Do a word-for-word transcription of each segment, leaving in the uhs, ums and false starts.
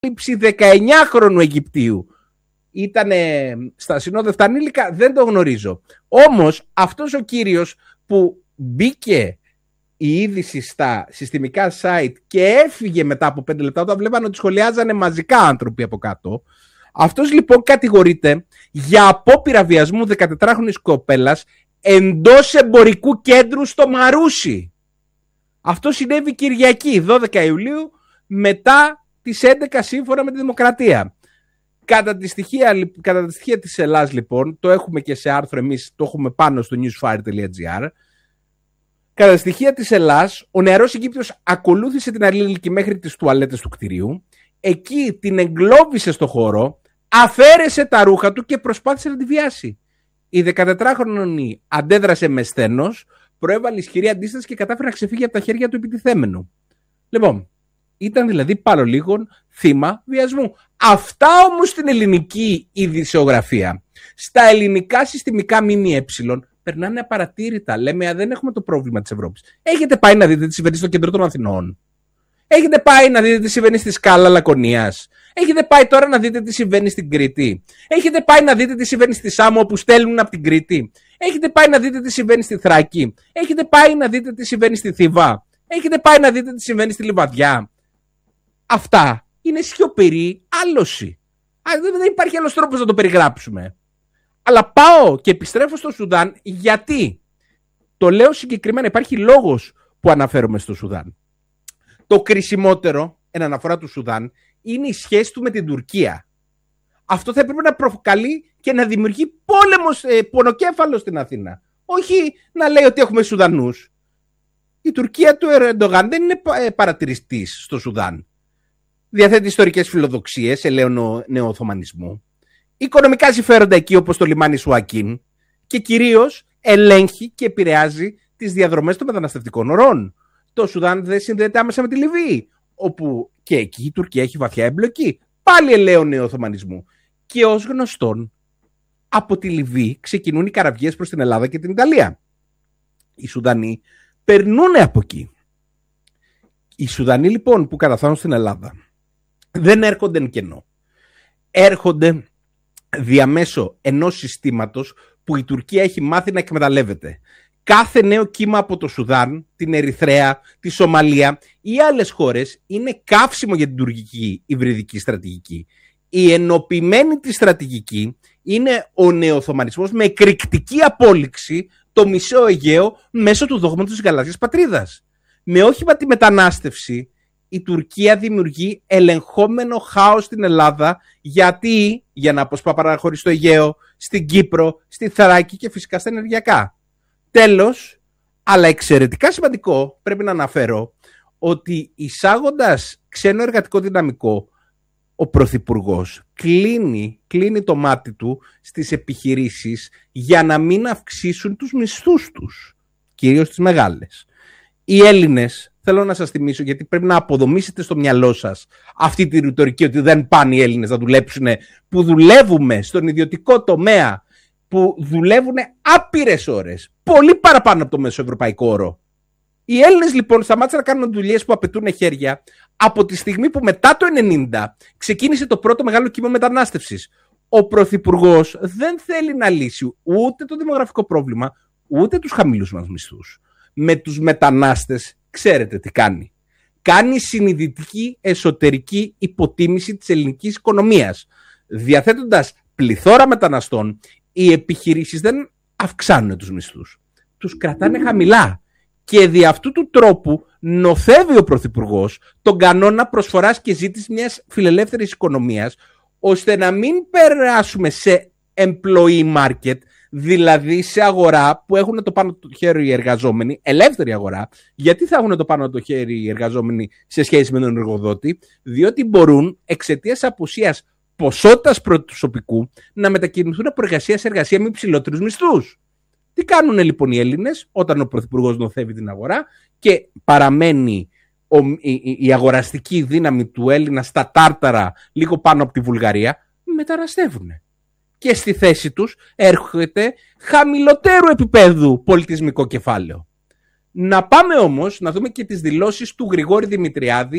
δεκαεννιάχρονου Αιγυπτίου ήταν στα συνόδευτα ανήλικα, δεν το γνωρίζω. Όμως αυτός ο κύριος που μπήκε η είδηση στα συστημικά site και έφυγε μετά από πέντε λεπτά, όταν βλέπανε ότι σχολιάζανε μαζικά άνθρωποι από κάτω, αυτός λοιπόν κατηγορείται για απόπειρα βιασμού δεκατετράχρονης κοπέλας εντός εμπορικού κέντρου στο Μαρούσι. Αυτό συνέβη Κυριακή, δώδεκα Ιουλίου, μετά τις έντεκα σύμφωνα με τη Δημοκρατία. Κατά τη στοιχεία, κατά τη στοιχεία της Ελλάς λοιπόν, το έχουμε και σε άρθρο εμείς, το έχουμε πάνω στο newsfire τελεία gr. Κατά τη στοιχεία της Ελλάς, ο νεαρός Αιγύπτιος ακολούθησε την ανήλικη μέχρι τις τουαλέτες του κτηρίου, εκεί την εγκλώβησε στο χώρο, αφαίρεσε τα ρούχα του και προσπάθησε να τη βιάσει. Η δεκατετράχρονη αντέδρασε με σθένος, προέβαλε ισχυρή αντίσταση και κατάφερε να ξεφύγει από τα χέρια του επιτιθέμενου. Λοιπόν, ήταν δηλαδή παρολίγων θύμα βιασμού. Αυτά όμως στην ελληνική ειδησιογραφία, στα ελληνικά συστημικά ΜΜΕ, περνάνε απαρατήρητα. Λέμε, δεν έχουμε το πρόβλημα της Ευρώπης. Έχετε πάει να δείτε τι συμβαίνει στο κέντρο των Αθηνών? Έχετε πάει να δείτε τι συμβαίνει στη Σκάλα Λακωνίας? Έχετε πάει τώρα να δείτε τι συμβαίνει στην Κρήτη? Έχετε πάει να δείτε τι συμβαίνει στη Σάμο όπου στέλνουν από την Κρήτη? Έχετε πάει να δείτε τι συμβαίνει στη Θράκη? Έχετε πάει να δείτε τι συμβαίνει στη Θήβα? Έχετε πάει να δείτε τι συμβαίνει στη Λιβαδιά? Αυτά είναι σιωπηρή άλωση. Δεν υπάρχει άλλος τρόπος να το περιγράψουμε. Αλλά πάω και επιστρέφω στο Σουδάν, γιατί το λέω συγκεκριμένα, υπάρχει λόγος που αναφέρομαι στο Σουδάν. Το κρισιμότερο, εν αναφορά του Σουδάν, είναι η σχέση του με την Τουρκία. Αυτό θα έπρεπε να προκαλεί και να δημιουργεί πόλεμος, ε, πονοκέφαλο στην Αθήνα. Όχι να λέει ότι έχουμε Σουδανούς. Η Τουρκία του Ερντογάν δεν είναι παρατηρητής στο Σουδάν. Διαθέτει ιστορικές φιλοδοξίες, ελαίων νεοοθωμανισμού, οικονομικά συμφέροντα εκεί όπως το λιμάνι Σουακίν και κυρίως ελέγχει και επηρεάζει τις διαδρομές των μεταναστευτικών ορών. Το Σουδάν δεν συνδέεται άμεσα με τη Λιβύη, όπου και εκεί η Τουρκία έχει βαθιά εμπλοκή. Πάλι ελαίων νεοοθωμανισμού. Και ως γνωστόν, από τη Λιβύη ξεκινούν οι καραβιές προς την Ελλάδα και την Ιταλία. Οι Σουδανοί περνούν από εκεί. Οι Σουδανοί λοιπόν που καταφθάνουν στην Ελλάδα δεν έρχονται εν κενό. Έρχονται διαμέσω ενός συστήματος που η Τουρκία έχει μάθει να εκμεταλλεύεται. Κάθε νέο κύμα από το Σουδάν, την Ερυθρέα, τη Σομαλία ή άλλες χώρες είναι καύσιμο για την τουρκική υβριδική στρατηγική. Η ενοποιημένη της στρατηγική είναι ο νεοοθωμανισμός με εκρηκτική απόλυξη το μισό Αιγαίο μέσω του δόγματος της γαλάζιας πατρίδας. Με όχημα τη μετανάστευση, η Τουρκία δημιουργεί ελεγχόμενο χάος στην Ελλάδα, γιατί για να αποσπαπαραχωρήσει το Αιγαίο, στην Κύπρο, στη Θράκη και φυσικά στα ενεργειακά. Τέλος, αλλά εξαιρετικά σημαντικό, πρέπει να αναφέρω ότι εισάγοντας ξένο εργατικό δυναμικό, ο Πρωθυπουργός κλείνει, κλείνει το μάτι του στις επιχειρήσεις για να μην αυξήσουν τους μισθούς τους, κυρίως τις μεγάλες. Οι Έλληνες, θέλω να σας θυμίσω, γιατί πρέπει να αποδομήσετε στο μυαλό σας αυτή τη ρητορική ότι δεν πάνε οι Έλληνες να δουλέψουν, που δουλεύουμε στον ιδιωτικό τομέα, που δουλεύουν άπειρες ώρες, πολύ παραπάνω από το μέσο ευρωπαϊκό όρο. Οι Έλληνες λοιπόν σταμάτησαν να κάνουν δουλειές που απαιτούν χέρια από τη στιγμή που μετά το ενενήντα ξεκίνησε το πρώτο μεγάλο κύμα μετανάστευσης. Ο Πρωθυπουργός δεν θέλει να λύσει ούτε το δημογραφικό πρόβλημα, ούτε τους χαμηλούς μας μισθούς. Με τους μετανάστες ξέρετε τι κάνει. Κάνει συνειδητική εσωτερική υποτίμηση της ελληνικής οικονομίας. Διαθέτοντας πληθώρα μεταναστών, οι επιχειρήσεις δεν αυξάνουν τους μισθούς. Τους κρατάνε χαμηλά. Και δι' αυτού του τρόπου νοθεύει ο Πρωθυπουργός τον κανόνα προσφοράς και ζήτησης μιας φιλελεύθερης οικονομίας, ώστε να μην περάσουμε σε employee market, δηλαδή σε αγορά που έχουν το πάνω το χέρι οι εργαζόμενοι, ελεύθερη αγορά. Γιατί θα έχουν το πάνω το χέρι οι εργαζόμενοι σε σχέση με τον εργοδότη? Διότι μπορούν εξαιτίας απουσίας ποσότητας προσωπικού να μετακινηθούν από εργασία σε εργασία με υψηλότερους μισθούς. Τι κάνουν λοιπόν οι Έλληνες όταν ο Πρωθυπουργός νοθεύει την αγορά και παραμένει ο, η, η αγοραστική δύναμη του Έλληνα στα τάρταρα λίγο πάνω από τη Βουλγαρία? Μεταναστεύουν. Και στη θέση τους έρχεται χαμηλότερου επίπεδου πολιτισμικό κεφάλαιο. Να πάμε όμως να δούμε και τις δηλώσεις του Γρηγόρη Δημητριάδη,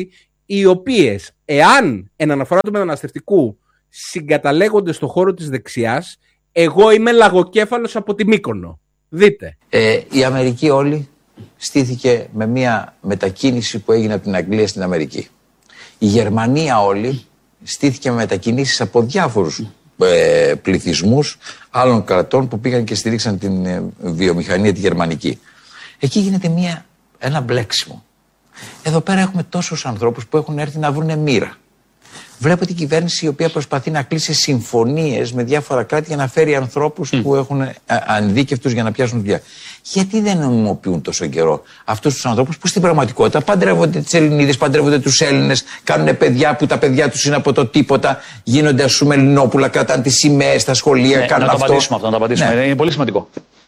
οι οποίες, εάν εν αναφορά του μεταναστευτικού συγκαταλέγονται στο χώρο της δεξιάς, εγώ είμαι λαγοκέφαλος από τη Μύκονο. Δείτε. Ε, η Αμερική όλη στήθηκε με μια μετακίνηση που έγινε από την Αγγλία στην Αμερική. Η Γερμανία όλη στήθηκε με μετακινήσεις από διάφορους ε, πληθυσμούς άλλων κρατών που πήγαν και στηρίξαν την ε, βιομηχανία τη γερμανική. Εκεί γίνεται μια, ένα μπλέξιμο. Εδώ πέρα έχουμε τόσους ανθρώπους που έχουν έρθει να βρουν μοίρα. Βλέπω την κυβέρνηση η οποία προσπαθεί να κλείσει συμφωνίες με διάφορα κράτη για να φέρει ανθρώπους mm. που έχουν ανδίκευτους για να πιάσουν δουλειά. Γιατί δεν νομιμοποιούν τόσο καιρό αυτούς τους ανθρώπους που στην πραγματικότητα παντρεύονται τις Ελληνίδες, παντρεύονται τους Έλληνες, κάνουν παιδιά που τα παιδιά τους είναι από το τίποτα, γίνονται ας πούμε Ελληνόπουλα, κρατάνε τις σημαίες στα σχολεία, ναι, κάνουν να αυτό. Το απαντήσουμε αυτό. Να το απαντήσουμε. Ναι. Είναι πολύ σημαντικό.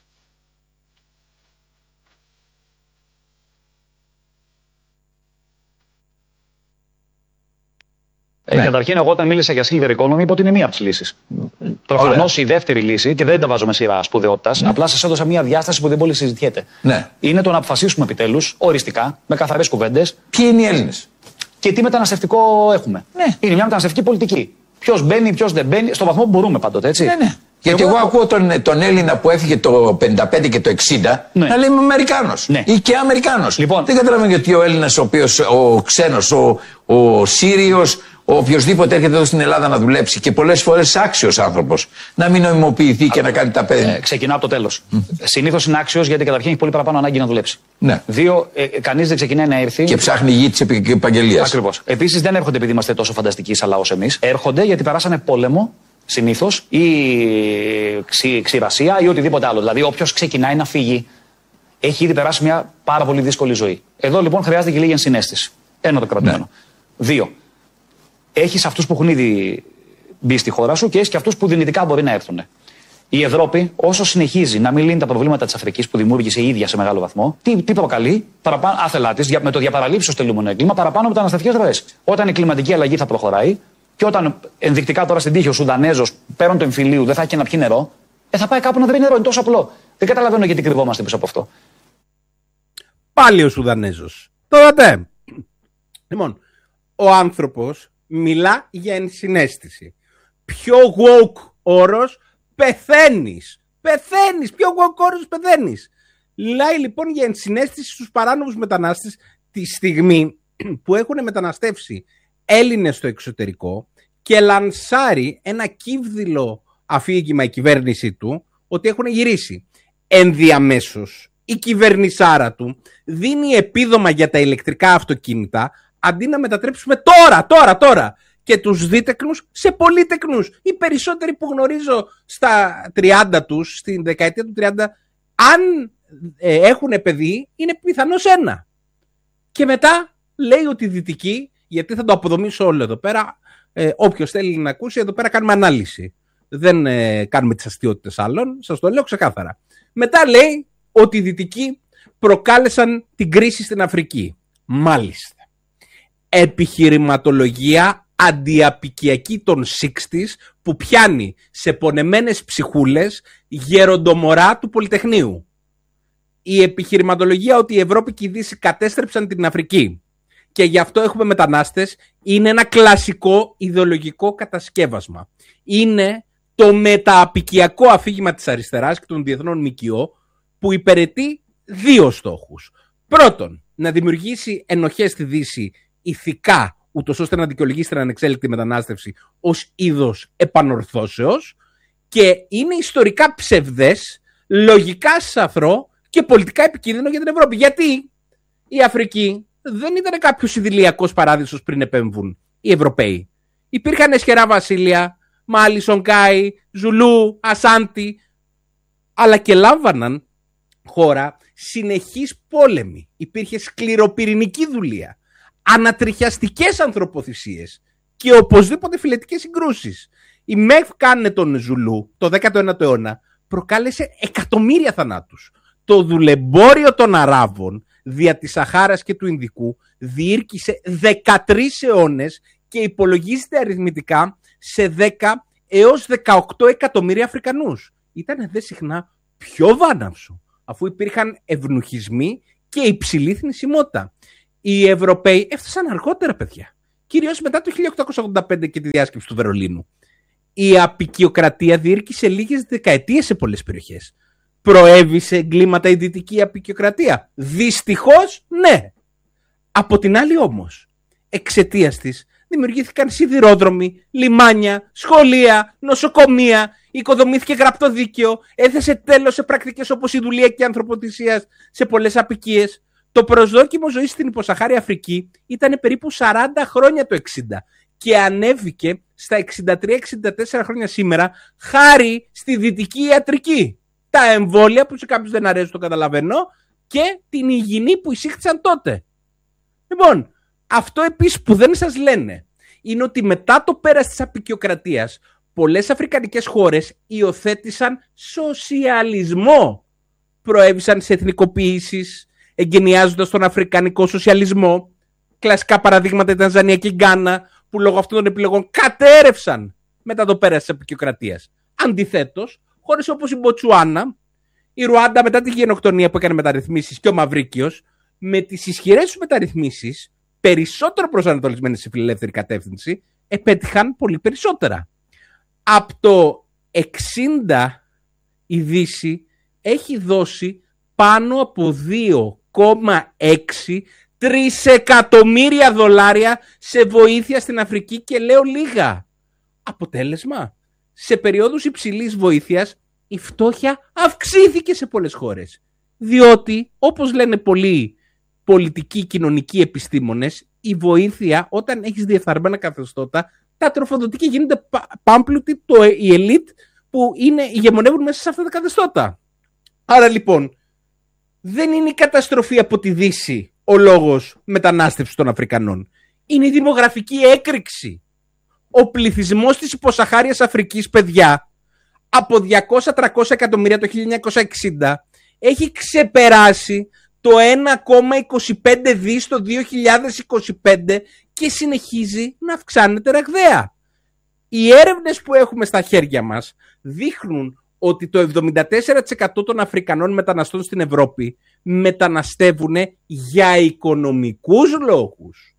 Ναι. Καταρχήν, εγώ όταν μίλησα για silver economy, είπα ότι είναι μία από τις λύσεις. Προφανώς η δεύτερη λύση, και δεν τα βάζω με σειρά σπουδαιότητας, ναι. απλά σας έδωσα μία διάσταση που δεν πολύ συζητιέται. Ναι. Είναι το να αποφασίσουμε επιτέλους, οριστικά, με καθαρές κουβέντες. Ποιοι είναι οι Έλληνες και τι μεταναστευτικό έχουμε. Ναι. Είναι μια μεταναστευτική πολιτική. Ποιος μπαίνει, ποιος δεν μπαίνει, στο βαθμό που μπορούμε πάντοτε, έτσι. Ναι, ναι. Γιατί εγώ, εγώ ακούω τον, τον Έλληνα που έφυγε το πενήντα πέντε και το εξήντα ναι. να λέει είμαι Αμερικάνος ναι. ή και Αμερικάνος. Λοιπόν, δεν καταλαβαίνω γιατί ο Έλληνας, ο οποίος, ο ξένος, ο, ο Σύριος, ο οποιοσδήποτε έρχεται εδώ στην Ελλάδα να δουλέψει και πολλές φορές άξιος άνθρωπος, να μην νομιμοποιηθεί και Α, να κάνει τα παιδιά. Ε, ξεκινάω από το τέλος. Mm. Συνήθως είναι άξιος γιατί καταρχήν έχει πολύ παραπάνω ανάγκη να δουλέψει. Ναι. Δύο, ε, κανείς δεν ξεκινάει να έρθει. Και ψάχνει γη της επαγγελίας. Ακριβώς. Επίσης δεν έρχονται επειδή είμαστε τόσο φανταστικοί σαν λαός εμείς. Έρχονται γιατί περάσανε πόλεμο. Συνήθως ή ξη, ξηρασία ή οτιδήποτε άλλο. Δηλαδή, όποιος ξεκινάει να φύγει, έχει ήδη περάσει μια πάρα πολύ δύσκολη ζωή. Εδώ λοιπόν χρειάζεται και λίγη ενσυναίσθηση. Ένα το κρατούμενο. Ναι. Δύο. Έχεις αυτούς που έχουν ήδη μπει στη χώρα σου και έχεις και αυτούς που δυνητικά μπορεί να έρθουν. Η Ευρώπη, όσο συνεχίζει να μην λύνει τα προβλήματα της Αφρικής που δημιούργησε η ίδια σε μεγάλο βαθμό, τι, τι προκαλεί, παραπάνω, άθελά της, με το διαπαραλήψεις τελούμενο έγκλημα, παραπάνω μεταναστευτικές ροές. Όταν η κλιματική αλλαγή θα προχωράει. Και όταν ενδεικτικά τώρα στην τύχη ο Σουδανέζος πέραν του εμφυλίου δεν θα έχει να πιει νερό, ε, θα πάει κάπου να βρει νερό. Είναι τόσο απλό. Δεν καταλαβαίνω γιατί κρυβόμαστε πίσω από αυτό. Πάλι ο Σουδανέζος. Τώρα δε. Λοιπόν, ο άνθρωπος μιλά για ενσυναίσθηση. Πιο woke όρος πεθαίνεις. Πεθαίνεις. Πιο woke όρος πεθαίνεις. Μιλάει λοιπόν για ενσυναίσθηση στους παράνομους μετανάστες τη στιγμή που έχουν μεταναστεύσει Έλληνες στο εξωτερικό και λανσάρει ένα κύβδηλο αφήγημα η κυβέρνησή του ότι έχουν γυρίσει. Ενδιαμέσως η κυβερνησάρα του δίνει επίδομα για τα ηλεκτρικά αυτοκίνητα αντί να μετατρέψουμε τώρα, τώρα, τώρα και τους δίτεκνους σε πολύτεκνους. Οι περισσότεροι που γνωρίζω στα τριάντα τους, στην δεκαετία του τριάντα, αν ε, έχουν παιδί είναι πιθανώς ένα. Και μετά λέει ότι οι δυτικοί, γιατί θα το αποδομήσω όλο εδώ πέρα, ε, όποιος θέλει να ακούσει, εδώ πέρα κάνουμε ανάλυση. Δεν ε, κάνουμε τις αστείωτες άλλων, σας το λέω ξεκάθαρα. Μετά λέει ότι οι δυτικοί προκάλεσαν την κρίση στην Αφρική. Μάλιστα. Επιχειρηματολογία αντιαπικιακή των εξήντα που πιάνει σε πονεμένες ψυχούλες γεροντομορά του Πολυτεχνείου. Η επιχειρηματολογία ότι η Ευρώπη και η Δύση κατέστρεψαν την Αφρική και γι' αυτό έχουμε μετανάστες είναι ένα κλασικό ιδεολογικό κατασκεύασμα. Είναι το μετααπικιακό αφήγημα της αριστεράς και των διεθνών ΜΚΟ που υπηρετεί δύο στόχους. Πρώτον, να δημιουργήσει ενοχές στη Δύση ηθικά, ούτως ώστε να δικαιολογήσει την ανεξέλεγκτη μετανάστευση ως είδος επανορθώσεως, και είναι ιστορικά ψευδές, λογικά σαφρό και πολιτικά επικίνδυνο για την Ευρώπη. Γιατί η Αφρική δεν ήταν κάποιος ιδηλιακός παράδεισος πριν επέμβουν οι Ευρωπαίοι. Υπήρχαν εσχερά βασίλεια, Μάλι, Σονκάι, Ζουλού, Ασάντι, αλλά και λάμβαναν χώρα συνεχείς πόλεμοι. Υπήρχε σκληροπυρηνική δουλεία, ανατριχιαστικές ανθρωποθυσίες και οπωσδήποτε φιλετικές συγκρούσεις. Η ΜΕΦ κάνε τον Ζουλού το δέκατο ένατο αιώνα προκάλεσε εκατομμύρια θανάτους. Το δουλεμπόριο των Αράβων δια της Σαχάρας και του Ινδικού διήρκησε δεκατρείς αιώνες και υπολογίζεται αριθμητικά σε δέκα έως δεκαοκτώ εκατομμύρια Αφρικανούς. Ήταν δε συχνά πιο βάναυσο, αφού υπήρχαν ευνουχισμοί και υψηλή θνησιμότητα. Οι Ευρωπαίοι έφτασαν αργότερα, παιδιά. κυρίως μετά το χίλια οκτακόσια ογδόντα πέντε και τη διάσκεψη του Βερολίνου. Η αποικιοκρατία διήρκησε λίγες δεκαετίες σε πολλές περιοχές. Προέβησε εγκλήματα η δυτική αποικιοκρατία? Δυστυχώς ναι. Από την άλλη όμως, εξαιτίας της δημιουργήθηκαν σιδηρόδρομοι, λιμάνια, σχολεία, νοσοκομεία, οικοδομήθηκε γραπτό δίκαιο, έθεσε τέλος σε πρακτικές όπως η δουλεία και η ανθρωποτησία σε πολλές αποικίες. Το προσδόκιμο ζωής στην υποσαχάρια Αφρική ήταν περίπου σαράντα χρόνια το εξήντα και ανέβηκε στα εξήντα τρία εξήντα τέσσερα χρόνια σήμερα χάρη στη δυτική ιατρική. Τα εμβόλια που σε κάποιους δεν αρέσουν, το καταλαβαίνω, και την υγιεινή που εισήχθησαν τότε. Λοιπόν, αυτό επίσης που δεν σας λένε είναι ότι μετά το πέρας της αποικιοκρατίας πολλές αφρικανικές χώρες υιοθέτησαν σοσιαλισμό. Προέβησαν σε εθνικοποιήσεις, εγκαινιάζοντας τον αφρικανικό σοσιαλισμό. Κλασικά παραδείγματα η Τανζανία και η Γκάνα, που λόγω αυτών των επιλογών κατέρευσαν μετά το πέρας της αποικιοκρατίας. Αντιθέτως, χώρες όπως η Μποτσουάνα, η Ρουάντα μετά τη γενοκτονία που έκανε μεταρρυθμίσεις και ο Μαυρίκιος, με τις ισχυρές τους μεταρρυθμίσεις, περισσότερο προσανατολισμένες σε φιλελεύθερη κατεύθυνση, επέτυχαν πολύ περισσότερα. Από το εξήντα η Δύση έχει δώσει πάνω από δύο κόμμα έξι τρισεκατομμύρια δολάρια σε βοήθεια στην Αφρική και λέω λίγα. Αποτέλεσμα, σε περίοδους υψηλής βοήθειας η φτώχεια αυξήθηκε σε πολλές χώρες. Διότι, όπως λένε πολλοί πολιτικοί κοινωνικοί επιστήμονες, η βοήθεια όταν έχεις διεφθαρμένα καθεστώτα, τα τροφοδοτικά γίνονται πάμπλουτοι, το, η ελίτ που είναι, ηγεμονεύουν μέσα σε αυτά τα καθεστώτα. Άρα λοιπόν, δεν είναι η καταστροφή από τη Δύση ο λόγος μετανάστευσης των Αφρικανών. Είναι η δημογραφική έκρηξη. Ο πληθυσμός της υποσαχάριας Αφρικής, παιδιά, από διακόσια με τριακόσια εκατομμύρια το χίλια εννιακόσια εξήντα έχει ξεπεράσει το ένα κόμμα είκοσι πέντε δις το δύο χιλιάδες είκοσι πέντε και συνεχίζει να αυξάνεται ραγδαία. Οι έρευνες που έχουμε στα χέρια μας δείχνουν ότι το εβδομήντα τέσσερα τοις εκατό των Αφρικανών μεταναστών στην Ευρώπη μεταναστεύουν για οικονομικούς λόγους.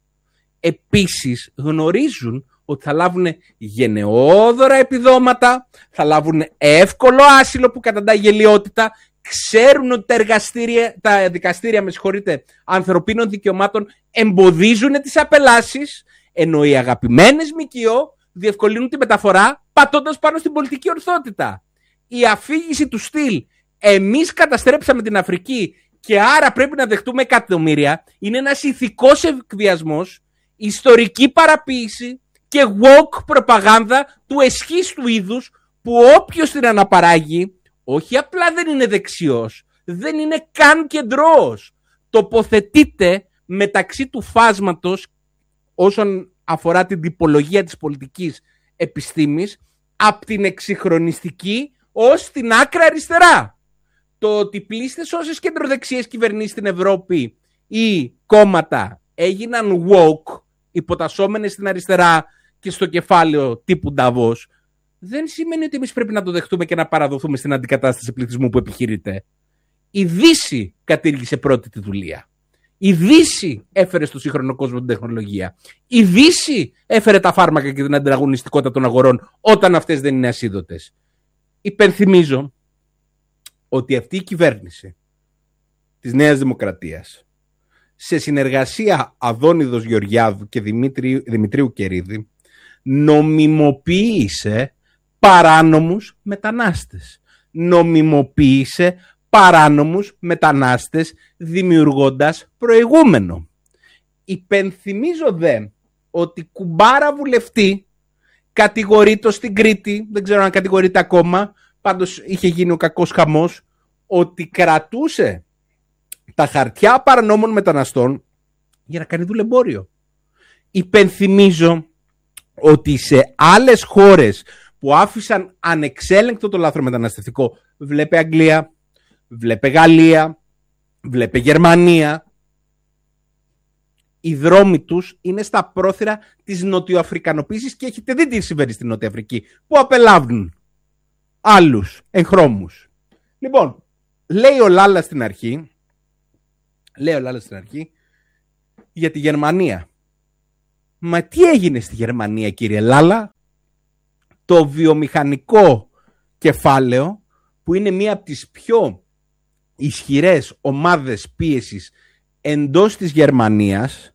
Επίσης γνωρίζουν ότι θα λάβουν γενναιόδωρα επιδόματα, θα λάβουν εύκολο άσυλο που καταντάει γελοιότητα, ξέρουν ότι τα, εργαστήρια, τα δικαστήρια με συγχωρείτε, ανθρωπίνων δικαιωμάτων εμποδίζουν τις απελάσεις, ενώ οι αγαπημένες ΜΚΟ διευκολύνουν τη μεταφορά πατώντας πάνω στην πολιτική ορθότητα. Η αφήγηση του στυλ «εμείς καταστρέψαμε την Αφρική και άρα πρέπει να δεχτούμε εκατομμύρια» είναι ένας ηθικός εκβιασμός, ιστορική παραποίηση και woke προπαγάνδα του εσχίστου είδους που όποιος την αναπαράγει όχι απλά δεν είναι δεξιός, δεν είναι καν κεντρός. Τοποθετείται μεταξύ του φάσματος όσον αφορά την τυπολογία της πολιτικής επιστήμης από την εξυγχρονιστική ως την άκρα αριστερά. Το ότι πλήστες όσες κεντροδεξιές κυβερνήσεις στην Ευρώπη ή κόμματα έγιναν woke, υποτασσόμενες στην αριστερά και στο κεφάλαιο τύπου Νταβός, δεν σημαίνει ότι εμείς πρέπει να το δεχτούμε και να παραδοθούμε στην αντικατάσταση πληθυσμού που επιχειρείται. Η Δύση κατήργησε πρώτη τη δουλεία. Η Δύση έφερε στο σύγχρονο κόσμο την τεχνολογία. Η Δύση έφερε τα φάρμακα και την ανταγωνιστικότητα των αγορών όταν αυτές δεν είναι ασίδωτες. Υπενθυμίζω ότι αυτή η κυβέρνηση της Νέας Δημοκρατίας, σε συνεργασία Αδόνιδος Γεωργιάδου και Δημήτρη, Δημητρίου Κερίδη, νομιμοποίησε παράνομους μετανάστες. Νομιμοποίησε παράνομους μετανάστες δημιουργώντας προηγούμενο. Υπενθυμίζω δε ότι κουμπάρα βουλευτή κατηγορείτο στην Κρήτη, δεν ξέρω αν κατηγορείται ακόμα, πάντως είχε γίνει ο κακός χαμός, ότι κρατούσε τα χαρτιά παρανόμων μεταναστών για να κάνει δουλεμπόριο. Υπενθυμίζω ότι σε άλλες χώρες που άφησαν ανεξέλεγκτο το λάθρομεταναστευτικό, βλέπε Αγγλία, βλέπε Γαλλία, βλέπε Γερμανία, οι δρόμοι τους είναι στα πρόθυρα της νοτιοαφρικανοποίησης και έχετε δει τι συμβαίνει στην Νότια Αφρική, που απελάβουν άλλους εγχρώμους. Λοιπόν, λέει ο Λάλα στην αρχή, λέει ο Λάλα στην αρχή για τη Γερμανία. Μα τι έγινε στη Γερμανία, κύριε Λάλα? Το βιομηχανικό κεφάλαιο, που είναι μία από τις πιο ισχυρές ομάδες πίεσης εντός της Γερμανίας,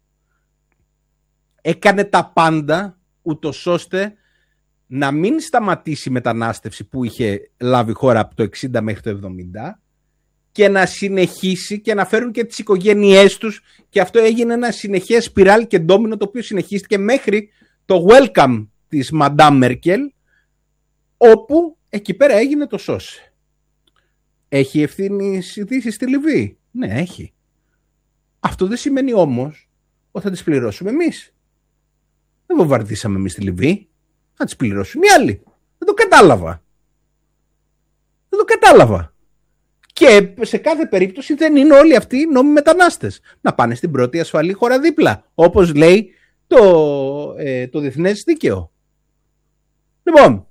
έκανε τα πάντα ούτως ώστε να μην σταματήσει η μετανάστευση που είχε λάβει η χώρα από το εξήντα μέχρι το εβδομήντα και να συνεχίσει και να φέρουν και τις οικογένειές τους, και αυτό έγινε ένα συνεχές σπιράλ και ντόμινο, το οποίο συνεχίστηκε μέχρι το welcome της Μαντάμ Μέρκελ, όπου εκεί πέρα έγινε το σώσε. Έχει ευθύνη ειδήσεις στη Λιβύη? Ναι, έχει. Αυτό δεν σημαίνει όμως ότι θα τις πληρώσουμε εμείς. Δεν βομβαρδίσαμε εμείς τη Λιβύη. Θα τις πληρώσουν οι άλλοι. Δεν το κατάλαβα. Δεν το κατάλαβα. Και σε κάθε περίπτωση δεν είναι όλοι αυτοί οι νόμιμοι μετανάστες. Να πάνε στην πρώτη ασφαλή χώρα δίπλα, όπως λέει το, ε, το διεθνές δίκαιο. Λοιπόν,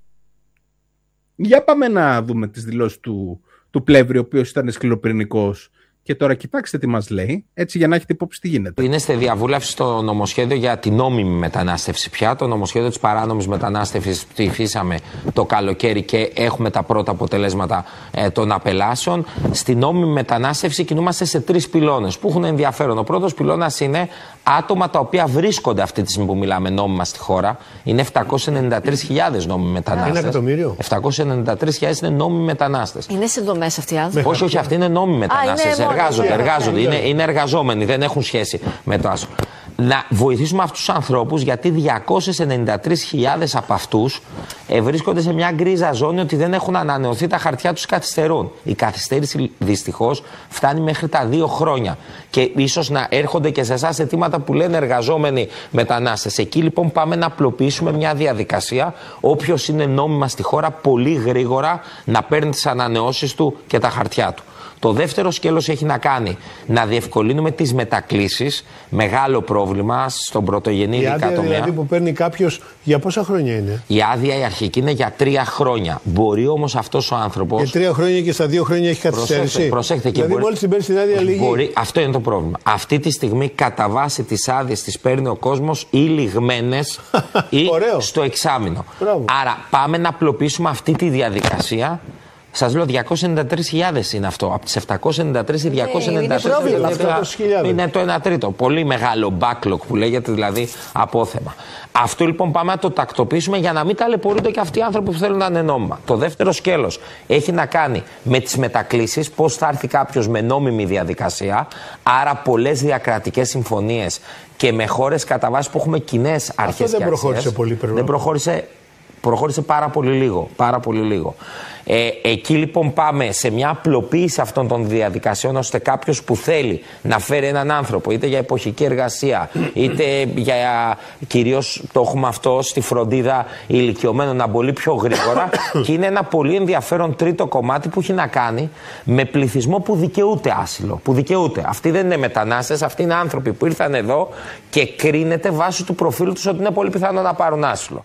για πάμε να δούμε τις δηλώσεις του, του Πλεύρη, ο οποίος ήταν σκληροπυρηνικός. Και τώρα κοιτάξτε τι μας λέει, έτσι για να έχετε υπόψη τι γίνεται. Είναι στη διαβούλευση το νομοσχέδιο για την νόμιμη μετανάστευση πια. Το νομοσχέδιο της παράνομης μετανάστευσης ψηφίσαμε το καλοκαίρι και έχουμε τα πρώτα αποτελέσματα ε, των απελάσεων. Στη νόμιμη μετανάστευση κινούμαστε σε τρεις πυλώνες που έχουν ενδιαφέρον. Ο πρώτος πυλώνας είναι άτομα τα οποία βρίσκονται αυτή τη στιγμή που μιλάμε νόμιμα στη χώρα. Είναι επτακόσιες ενενήντα τρεις χιλιάδες νόμιμοι μετανάστες. Ένα εκατομμύριο. επτακόσιες ενενήντα τρεις χιλιάδες είναι νόμιμοι μετανάστες. Είναι σε δομές αυτοί οι άνθρωποι? Όχι, όχι, αυτοί είναι νόμιμοι μετανάστες. Εργάζονται, εργάζονται. Είναι, είναι εργαζόμενοι, δεν έχουν σχέση με το άσυλο. Να βοηθήσουμε αυτούς τους ανθρώπους, γιατί διακόσιες ενενήντα τρεις χιλιάδες από αυτούς ε, βρίσκονται σε μια γκρίζα ζώνη ότι δεν έχουν ανανεωθεί τα χαρτιά τους, καθυστερούν. Η καθυστέρηση δυστυχώς φτάνει μέχρι τα δύο χρόνια. Και ίσως να έρχονται και σε εσάς αιτήματα που λένε εργαζόμενοι μετανάστες. Εκεί λοιπόν πάμε να απλοποιήσουμε μια διαδικασία. Όποιος είναι νόμιμα στη χώρα, πολύ γρήγορα να παίρνει τις ανανεώσεις του και τα χαρτιά του. Το δεύτερο σκέλος έχει να κάνει να διευκολύνουμε τις μετακλήσεις. Μεγάλο πρόβλημα στον πρωτογενή ειδικά τομέα. Η άδεια δηλαδή που παίρνει κάποιος, για πόσα χρόνια είναι? Η άδεια η αρχική είναι για τρία χρόνια. Μπορεί όμως αυτός ο άνθρωπος. Για τρία χρόνια και στα δύο χρόνια έχει καθυστέρηση. Προσέχτε, προσέχτε. Δηλαδή μπορεί... μόλις την παίρνει την άδεια λίγη. Μπορεί... Αυτό είναι το πρόβλημα. Αυτή τη στιγμή κατά βάση τις άδειες τις παίρνει ο κόσμος ή λιγμένες ή στο εξάμηνο. Μπράβο. Άρα πάμε να απλοποιήσουμε αυτή τη διαδικασία. Σας λέω διακόσιες ενενήντα τρεις χιλιάδες είναι αυτό. Από τις επτακόσιες ενενήντα τρεις οι διακόσιες ενενήντα τρεις είναι, είναι, είναι το ένα τρίτο. Πολύ μεγάλο backlog που λέγεται, δηλαδή απόθεμα. Αυτό λοιπόν πάμε να το τακτοποιήσουμε για να μην ταλαιπωρούνται και αυτοί οι άνθρωποι που θέλουν να είναι νόμιμα. Το δεύτερο σκέλος έχει να κάνει με τις μετακλήσεις. Πώς θα έρθει κάποιος με νόμιμη διαδικασία. Άρα πολλές διακρατικές συμφωνίες και με χώρες κατά βάση που έχουμε κοινές αρχές. Αυτό δεν προχώρησε πολύ πριν. Δεν προχώρησε. Προχώρησε πάρα πολύ λίγο, πάρα πολύ λίγο. Ε, εκεί λοιπόν πάμε σε μια απλοποίηση αυτών των διαδικασιών, ώστε κάποιος που θέλει να φέρει έναν άνθρωπο, είτε για εποχική εργασία, είτε για, κυρίως το έχουμε αυτό στη φροντίδα ηλικιωμένων, να μπορεί πιο γρήγορα. Και είναι ένα πολύ ενδιαφέρον τρίτο κομμάτι που έχει να κάνει με πληθυσμό που δικαιούται άσυλο. Που δικαιούται. Αυτοί δεν είναι μετανάστες, αυτοί είναι άνθρωποι που ήρθαν εδώ και κρίνεται βάσει του προφίλου τους ότι είναι πολύ πιθανό να πάρουν άσυλο.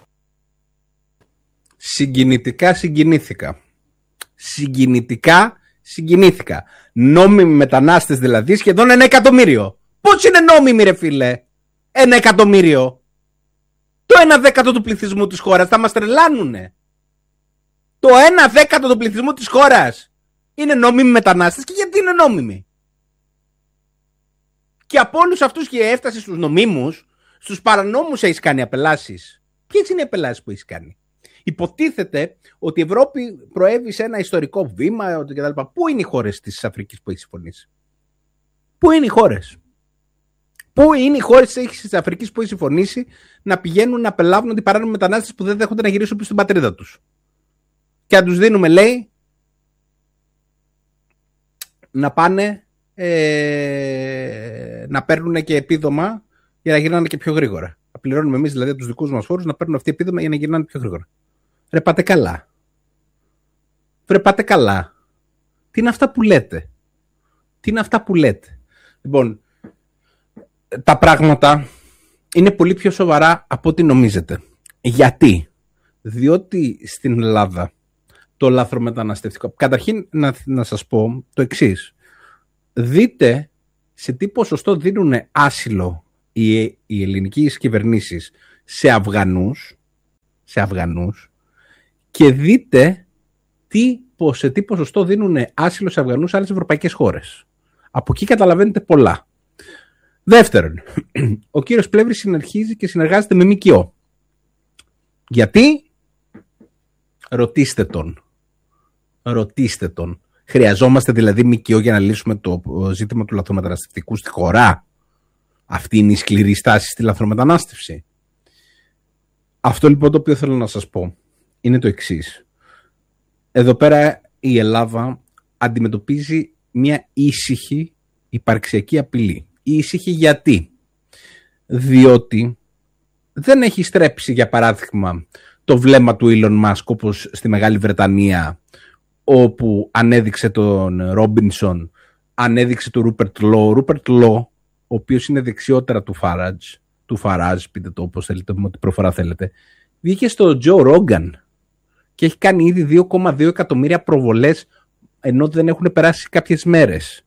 Συγκινητικά συγκινήθηκα. Συγκινητικά συγκινήθηκα. Νόμιμοι μετανάστες δηλαδή σχεδόν ένα εκατομμύριο. Πώς είναι νόμιμοι ρε φίλε? Ένα εκατομμύριο. Το ένα δέκατο του πληθυσμού της χώρας. Θα μας τρελάνουνε. Το ένα δέκατο του πληθυσμού της χώρας είναι νόμιμοι μετανάστες. Και γιατί είναι νόμιμοι? Και από όλους αυτούς και έφτασε στους νομίμους, στους παρανόμους έχεις κάνει απελάσεις. Ποιες είναι οι απελάσεις που έχεις κάνει? Υποτίθεται ότι η Ευρώπη προέβη σε ένα ιστορικό βήμα κτλ. Πού είναι οι χώρες της Αφρικής που έχει συμφωνήσει? Πού είναι οι χώρες? Πού είναι οι χώρες της Αφρικής που έχει συμφωνήσει να πηγαίνουν να απελάβουν ότι παράνομοι μετανάστες που δεν δέχονται να γυρίσουν πίσω στην πατρίδα τους? Και αν τους δίνουμε, λέει, να πάνε ε, να παίρνουν και επίδομα για να γυρνάνε και πιο γρήγορα. Να πληρώνουμε εμείς δηλαδή τους δικούς μας φόρους, να παίρνουν αυτή επίδομα για να γυρνάνε πιο γρήγορα. Ρε πάτε καλά. Ρε πάτε καλά. Τι είναι αυτά που λέτε? Τι είναι αυτά που λέτε? Λοιπόν, τα πράγματα είναι πολύ πιο σοβαρά από ό,τι νομίζετε. Γιατί? Διότι στην Ελλάδα το λαθρομεταναστευτικό... Καταρχήν να, να σας πω το εξής. Δείτε σε τι ποσοστό δίνουν άσυλο οι, οι ελληνικές κυβερνήσεις σε Αφγανούς, σε Αφγανούς και δείτε τι, σε τι ποσοστό δίνουν άσυλο σε Αφγανούς σε άλλες ευρωπαϊκές χώρες. Από εκεί καταλαβαίνετε πολλά. Δεύτερον, ο κύριος Πλεύρης συνεχίζει και συνεργάζεται με ΜΚΟ. Γιατί? Ρωτήστε τον. Ρωτήστε τον. Χρειαζόμαστε δηλαδή ΜΚΟ για να λύσουμε το ζήτημα του λαθρομεταναστευτικού στη χώρα? Αυτή είναι η σκληρή στάση στη λαθρομετανάστευση. Αυτό λοιπόν το οποίο θέλω να σας πω είναι το εξής. Εδώ πέρα η Ελλάδα αντιμετωπίζει μια ήσυχη υπαρξιακή απειλή. Ήσυχη γιατί? Διότι δεν έχει στρέψει, για παράδειγμα, το βλέμμα του Elon Musk όπως στη Μεγάλη Βρετανία, όπου ανέδειξε τον Ρόμπινσον, ανέδειξε τον Ρούπερτ Λό. Ο Ρούπερτ Λό, ο οποίος είναι δεξιότερα του Φαράζ, του Φαράζ, πείτε το όπως θέλετε, με ό,τι προφορά θέλετε, βγήκε στο Τζο Ρόγκαν και έχει κάνει ήδη δύο κόμμα δύο εκατομμύρια προβολές, ενώ δεν έχουν περάσει κάποιες μέρες.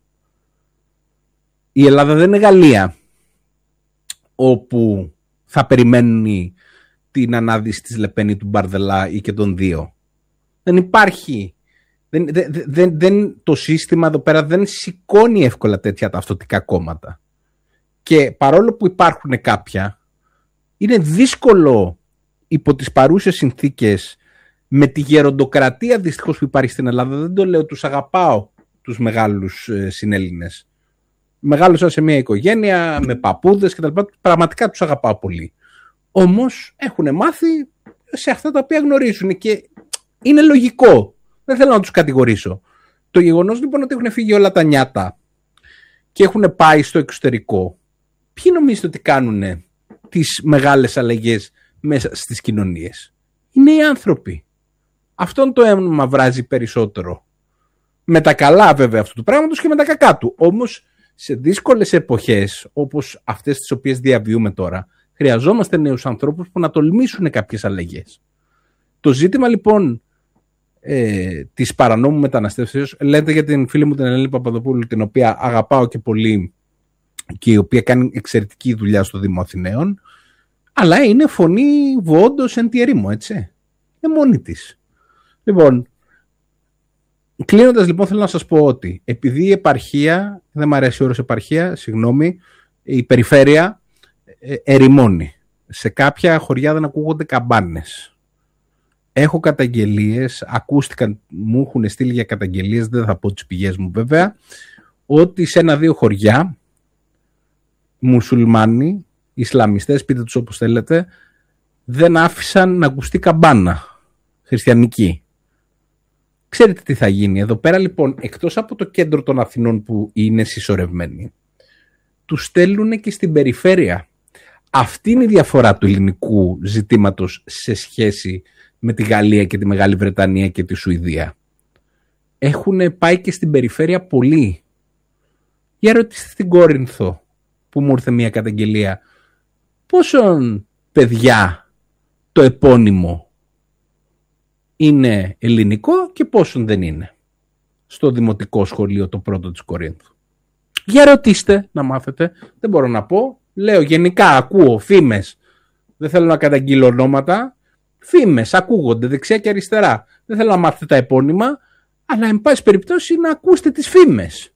Η Ελλάδα δεν είναι Γαλλία, όπου θα περιμένουν την ανάδυση της Λεπένη, του Μπαρδελά ή και των δύο. Δεν υπάρχει. Δεν, δεν, δεν, δεν, το σύστημα εδώ πέρα δεν σηκώνει εύκολα τέτοια ταυτοτικά κόμματα. Και παρόλο που υπάρχουν κάποια, είναι δύσκολο υπό τις παρούσες συνθήκες, με τη γεροντοκρατία δυστυχώς που υπάρχει στην Ελλάδα, δεν το λέω, τους αγαπάω τους μεγάλους ε, συνέλληνες. Μεγάλωσα σε μια οικογένεια με παππούδες και τα λοιπά, πραγματικά τους αγαπάω πολύ. Όμως έχουν μάθει σε αυτά τα οποία γνωρίζουν και είναι λογικό. Δεν θέλω να τους κατηγορήσω. Το γεγονός λοιπόν ότι έχουν φύγει όλα τα νιάτα και έχουν πάει στο εξωτερικό, ποιοι νομίζετε ότι κάνουν τις μεγάλες αλλαγές μέσα στις κοινωνίες? Είναι οι άνθρωποι. Αυτόν το αίμα βράζει περισσότερο. Με τα καλά βέβαια αυτού του πράγματος και με τα κακά του. Όμως σε δύσκολες εποχές όπως αυτές τις οποίες διαβιούμε τώρα, χρειαζόμαστε νέους ανθρώπους που να τολμήσουν κάποιες αλλαγές. Το ζήτημα λοιπόν ε, της παρανόμου μεταναστεύσεως, λέτε για την φίλη μου την Ελένη Παπαδοπούλου, την οποία αγαπάω και πολύ και η οποία κάνει εξαιρετική δουλειά στο Δήμο Αθηναίων, αλλά είναι φωνή βοόντος εν τη ερήμο, έτσι. Είναι μόνη της. Λοιπόν, κλείνοντας λοιπόν, θέλω να σας πω ότι επειδή η επαρχία, δεν μου αρέσει ο όρος επαρχία, συγγνώμη, η περιφέρεια ε, ερημώνει. Σε κάποια χωριά δεν ακούγονται καμπάνες. Έχω καταγγελίες, ακούστηκαν, μου έχουν στείλει για καταγγελίες, δεν θα πω τις πηγές μου βέβαια, ότι σε ένα-δύο χωριά μουσουλμάνοι, Ισλαμιστές, πείτε τους όπως θέλετε, δεν άφησαν να ακουστεί καμπάνα χριστιανική. Ξέρετε τι θα γίνει εδώ πέρα λοιπόν? Εκτός από το κέντρο των Αθηνών που είναι συσσωρευμένοι, τους στέλνουν και στην περιφέρεια. Αυτή είναι η διαφορά του ελληνικού ζητήματος σε σχέση με τη Γαλλία και τη Μεγάλη Βρετανία και τη Σουηδία. Έχουν πάει και στην περιφέρεια πολύ. Για ρωτήστε στην Κόρινθο που μου ήρθε μια καταγγελία, πόσον παιδιά το επώνυμο είναι ελληνικό και πόσον δεν είναι στο δημοτικό σχολείο το πρώτο της Κορίνθου. Για ρωτήστε να μάθετε. Δεν μπορώ να πω. Λέω γενικά, ακούω φήμες. Δεν θέλω να καταγγείλω ονόματα. Φήμες ακούγονται δεξιά και αριστερά. Δεν θέλω να μάθετε τα επώνυμα, αλλά εν πάση περιπτώσει να ακούσετε τις φήμες.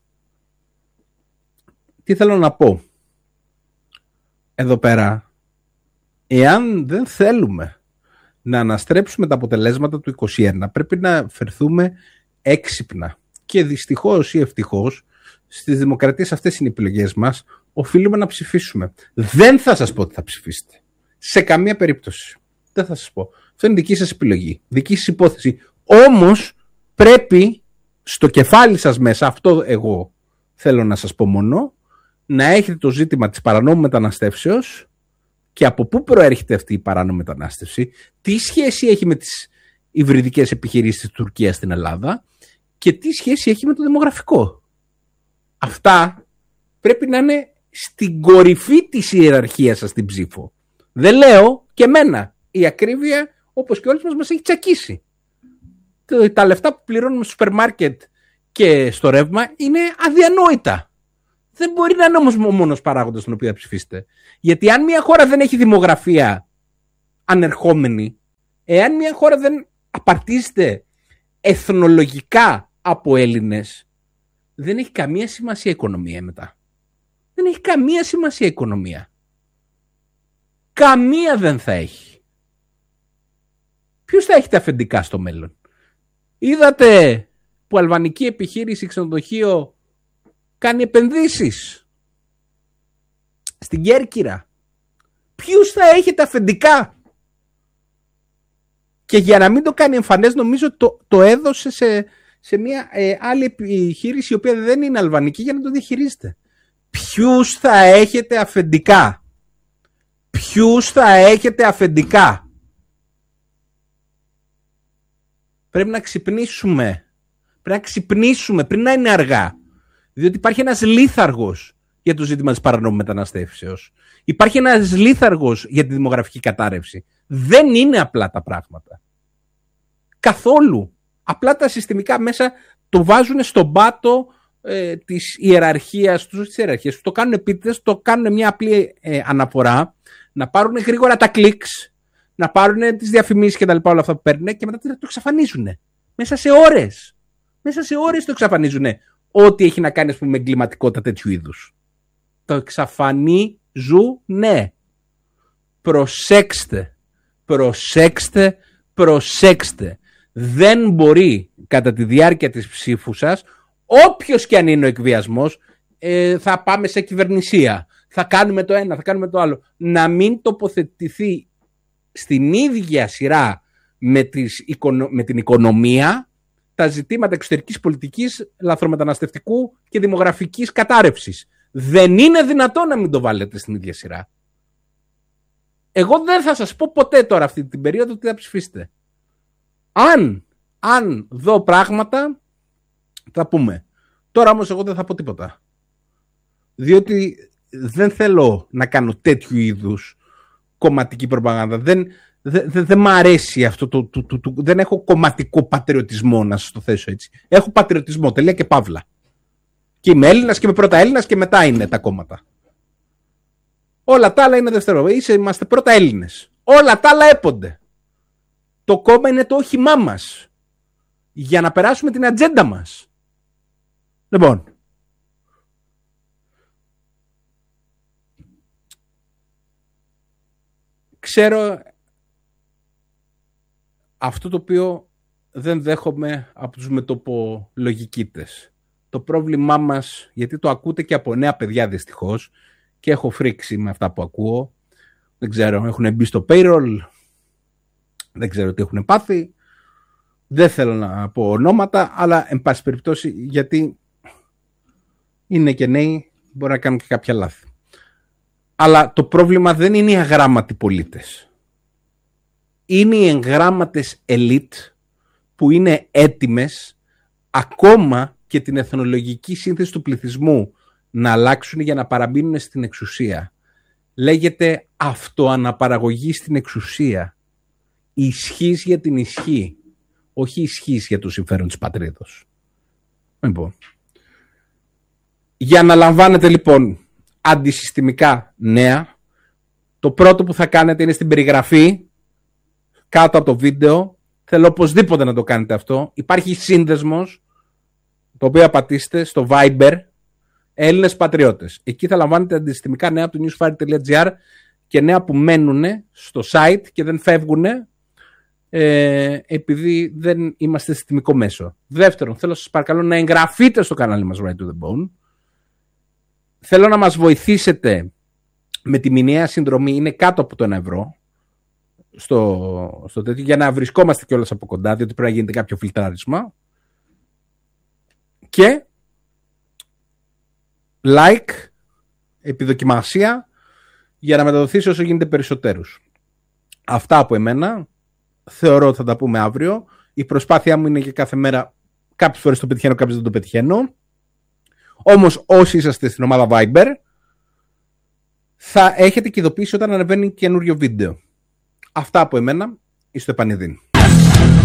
Τι θέλω να πω? Εδώ πέρα, εάν δεν θέλουμε να αναστρέψουμε τα αποτελέσματα του είκοσι ένα, πρέπει να φερθούμε έξυπνα. Και δυστυχώς ή ευτυχώς, στις δημοκρατίες αυτές είναι οι επιλογές μας, οφείλουμε να ψηφίσουμε. Δεν θα σας πω τι θα ψηφίσετε. Σε καμία περίπτωση. Δεν θα σας πω. Αυτό είναι δική σας επιλογή, δική σας υπόθεση. Όμως πρέπει στο κεφάλι σας μέσα, αυτό εγώ θέλω να σας πω μόνο, να έχετε το ζήτημα της παρανόμου μεταναστεύσεως και από πού προέρχεται αυτή η παράνομη μετανάστευση, τι σχέση έχει με τις υβριδικές επιχειρήσεις της Τουρκίας στην Ελλάδα και τι σχέση έχει με το δημογραφικό. Αυτά πρέπει να είναι στην κορυφή της ιεραρχίας σας την ψήφο. Δεν λέω και εμένα. Η ακρίβεια, όπως και όλες μας, μας έχει τσακίσει. Τα λεφτά που πληρώνουμε στο σούπερ μάρκετ και στο ρεύμα είναι αδιανόητα. δεν μπορεί να είναι όμως ο μόνος παράγοντας τον οποίο θα ψηφίσετε. Γιατί αν μια χώρα δεν έχει δημογραφία ανερχόμενη, εάν μια χώρα δεν απαρτίζεται εθνολογικά από Έλληνες, δεν έχει καμία σημασία η οικονομία μετά. Δεν έχει καμία σημασία η οικονομία. Καμία δεν θα έχει. Ποιος θα έχει τα αφεντικά στο μέλλον? Είδατε που αλβανική επιχείρηση ξενοδοχείο κάνει επενδύσεις στην Κέρκυρα? Ποιους θα έχει τα αφεντικά? Και για να μην το κάνει εμφανές, νομίζω το, το έδωσε σε, σε μια ε, άλλη επιχείρηση η οποία δεν είναι αλβανική για να το διαχειρίζεται. Ποιους θα έχετε αφεντικά? Ποιους θα έχετε αφεντικά? Πρέπει να ξυπνήσουμε. Πρέπει να ξυπνήσουμε πριν να είναι αργά. Διότι υπάρχει ένας λίθαργος για το ζήτημα της παρανόμου μεταναστεύσεως. Υπάρχει ένας λίθαργος για τη δημογραφική κατάρρευση. Δεν είναι απλά τα πράγματα. Καθόλου. Απλά τα συστημικά μέσα το βάζουν στον πάτο ε, της ιεραρχίας τους, της ιεραρχίας. Το κάνουν επίτηδες, το κάνουν μια απλή ε, αναφορά, να πάρουν γρήγορα τα κλικς, να πάρουν τις διαφημίσεις και τα λοιπά, όλα αυτά που παίρνουν και μετά το εξαφανίζουν. Μέσα σε ώρες. Μέσα σε ώρες το εξαφανίζουν. Ό,τι έχει να κάνει, ας πούμε, με εγκληματικότητα τέτοιου είδους. Το εξαφανίζουν, ναι. Προσέξτε. Προσέξτε. Προσέξτε. Δεν μπορεί κατά τη διάρκεια της ψήφου σας, όποιος και αν είναι ο εκβιασμός, ε, θα πάμε σε κυβερνησία. Θα κάνουμε το ένα, θα κάνουμε το άλλο. Να μην τοποθετηθεί στην ίδια σειρά με, τις, με την οικονομία τα ζητήματα εξωτερικής πολιτικής, λαθρομεταναστευτικού και δημογραφικής κατάρρευσης. Δεν είναι δυνατόν να μην το βάλετε στην ίδια σειρά. Εγώ δεν θα σας πω ποτέ τώρα αυτή την περίοδο τι θα ψηφίσετε. Αν, αν δω πράγματα, θα πούμε. Τώρα όμως εγώ δεν θα πω τίποτα. Διότι δεν θέλω να κάνω τέτοιου είδους κομματική προπαγάνδα. Δεν, δεν, δεν, δεν μ' αρέσει αυτό. Το, το, το, το, δεν έχω κομματικό πατριωτισμό, να σας το θέσω έτσι. Έχω πατριωτισμό, τελεία και παύλα. Και είμαι Έλληνας και είμαι πρώτα Έλληνας και μετά είναι τα κόμματα. Όλα τα άλλα είναι δευτερό. Είσαι, είμαστε πρώτα Έλληνες. Όλα τα άλλα έπονται. Το κόμμα είναι το όχημά μας. Για να περάσουμε την ατζέντα μας. Λοιπόν. Ξέρω αυτό το οποίο δεν δέχομαι από τους μετοπολογικίτες. Το πρόβλημά μας, γιατί το ακούτε και από νέα παιδιά δυστυχώς, και έχω φρίξει με αυτά που ακούω, δεν ξέρω, έχουν μπει στο payroll, δεν ξέρω τι έχουν πάθει, δεν θέλω να πω ονόματα, αλλά εν πάση περιπτώσει, γιατί είναι και νέοι, μπορεί να κάνουν και κάποια λάθη. Αλλά το πρόβλημα δεν είναι οι αγράμματοι πολίτες. Είναι οι εγγράμματες ελίτ που είναι έτοιμες ακόμα και την εθνολογική σύνθεση του πληθυσμού να αλλάξουν για να παραμείνουν στην εξουσία. Λέγεται αυτοαναπαραγωγή στην εξουσία. Ισχύς για την ισχύ. Όχι ισχύς για το συμφέρον της πατρίδος. Λοιπόν. Για να λαμβάνετε λοιπόν αντισυστημικά νέα, το πρώτο που θα κάνετε είναι στην περιγραφή κάτω από το βίντεο. Θέλω οπωσδήποτε να το κάνετε αυτό. Υπάρχει σύνδεσμος, το οποίο πατήστε στο Viber, Έλληνες Πατριώτες. Εκεί θα λαμβάνετε αντισυστημικά νέα από το newsfire τελεία gr και νέα που μένουν στο site και δεν φεύγουν ε, επειδή δεν είμαστε συστημικό μέσο. Δεύτερον, θέλω σας παρακαλώ να εγγραφείτε στο κανάλι μας Right to the Bone. Θέλω να μας βοηθήσετε με τη μηνιαία συνδρομή, είναι κάτω από το ένα ευρώ στο, στο τέτοιο, για να βρισκόμαστε κιόλας από κοντά, διότι πρέπει να γίνεται κάποιο φιλτράρισμα. Και like, επιδοκιμασία, για να μεταδοθεί όσο γίνεται περισσότερους. Αυτά από εμένα. Θεωρώ ότι θα τα πούμε αύριο. Η προσπάθειά μου είναι και κάθε μέρα, κάποιες φορές το πετυχαίνω, κάποιες δεν το πετυχαίνω. Όμως όσοι είσαστε στην ομάδα Viber, θα έχετε και ειδοποίηση όταν ανεβαίνει καινούριο βίντεο. Αυτά από εμένα. Είστε επανειδήν.